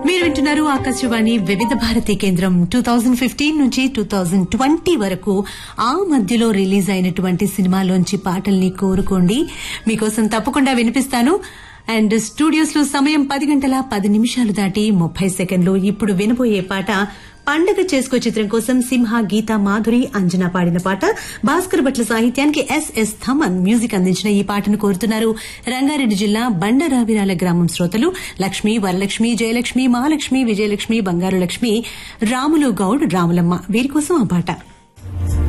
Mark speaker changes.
Speaker 1: మీరు వింటున్నారు ఆకాశవాణి వివిధ భారతి కేంద్రం 2015 నుంచి 2020 వరకు ఆ మధ్యలో రిలీజ్ అయినటువంటి సినిమాలోంచి పాటల్ని కోరుకోండి. మీకోసం తప్పకుండా వినిపిస్తాను. అండ్ స్టూడియోస్ లో సమయం 10:10 దాటి 30 సెకండ్లు. ఇప్పుడు వినబోయే పాట పండగ చేసుకో చిత్రం కోసం సింహ, గీతా మాధురి, అంజనా పాడిన పాట. భాస్కర్ భట్ల సాహిత్యానికి ఎస్ఎస్ థమన్ మ్యూజిక్ అందించిన ఈ పాటను కోరుతున్నారు రంగారెడ్డి జిల్లా బండరావిరాల గ్రామం శ్రోతలు లక్ష్మి, వరలక్ష్మి, జయలక్ష్మి, మహాలక్ష్మి, విజయలక్ష్మి, బంగారు లక్ష్మి, రాములు గౌడ్, రాములమ్మ. వీరి కోసం ఆ పాట.